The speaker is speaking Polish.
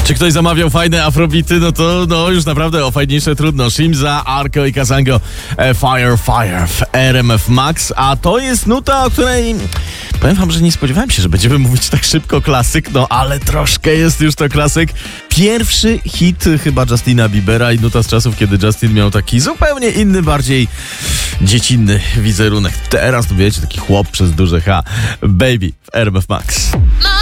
Czy ktoś zamawiał fajne afrobity? No to już naprawdę o fajniejsze trudno. Shimza, Arco i Kazango, Fire w RMF Max. A to jest nuta, o której powiem wam, że nie spodziewałem się, że będziemy mówić tak szybko klasyk, ale troszkę jest już to klasyk. Pierwszy hit chyba Justina Biebera i nuta z czasów, kiedy Justin miał taki zupełnie inny, bardziej dziecinny wizerunek. Teraz to wiecie, taki chłop przez duże H. Baby w RMF Max.